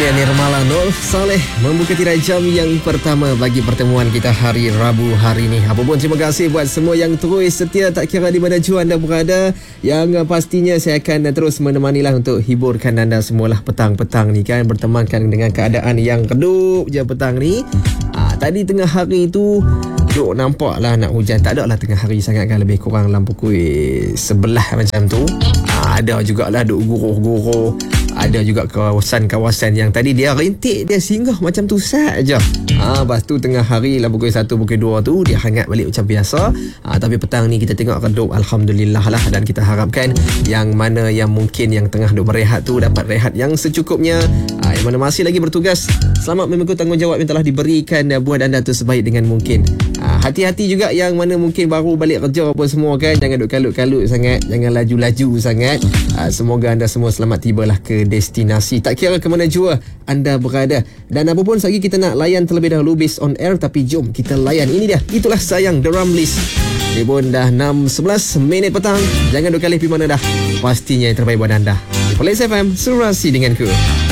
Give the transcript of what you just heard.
Saya Nirmala Nur Saleh membuka tirai jam yang pertama bagi pertemuan kita hari Rabu hari ini. Apapun terima kasih buat semua yang terus setia tak kira di mana jua anda berada. Yang pastinya saya akan terus menemanilah untuk hiburkan anda semualah petang-petang ni kan. Bertemankan dengan keadaan yang redup je petang ni. Tadi tengah hari tu nampak lah nak hujan. Tak ada lah tengah hari sangat kan, lebih kurang dalam pukul 11 macam tu. Ada jugalah duk guruh-guruh. Ada juga kawasan-kawasan yang tadi dia rintik, dia singgah macam tu saja. Lepas tu tengah hari lah pukul 1, pukul 2 tu dia hangat balik macam biasa. Tapi petang ni kita tengok redup, Alhamdulillah lah. Dan kita harapkan yang mana yang mungkin yang tengah duk berehat tu dapat rehat yang secukupnya. Yang mana masih lagi bertugas, selamat memikul tanggungjawab yang telah diberikan buat anda tu sebaik dengan mungkin. Hati-hati juga yang mana mungkin baru balik kerja apa semua kan. Jangan duk kalut-kalut sangat, jangan laju-laju sangat. Semoga anda semua selamat tibalah ke destinasi, tak kira ke mana jua anda berada. Dan apa pun lagi kita nak layan terlebih dahulu based on air, tapi jom kita layan. Ini dia, itulah sayang The Ramlis. Pun dah 6:11 minit petang. Jangan duk kalih pergi mana dah. Pastinya yang terbaik buat anda. Police FM, Surasi denganku.